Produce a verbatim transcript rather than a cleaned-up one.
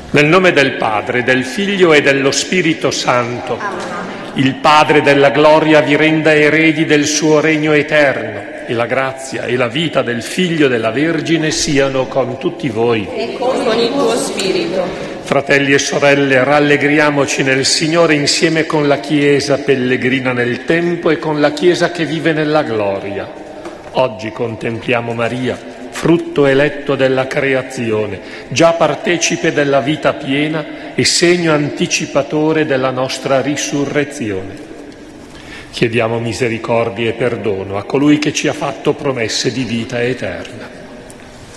Nel nome del Padre, del Figlio e dello Spirito Santo, il Padre della gloria vi renda eredi del suo regno eterno, e la grazia e la vita del Figlio della Vergine siano con tutti voi. E con il tuo spirito. Fratelli e sorelle, rallegriamoci nel Signore insieme con la Chiesa pellegrina nel tempo e con la Chiesa che vive nella gloria. Oggi contempliamo Maria, frutto eletto della creazione, già partecipe della vita piena e segno anticipatore della nostra risurrezione. Chiediamo misericordia e perdono a colui che ci ha fatto promesse di vita eterna.